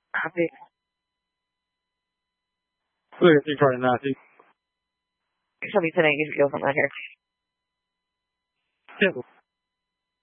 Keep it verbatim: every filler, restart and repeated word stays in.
Copy. Look at three Friday Nazi. Copy today. You're from here. Yeah.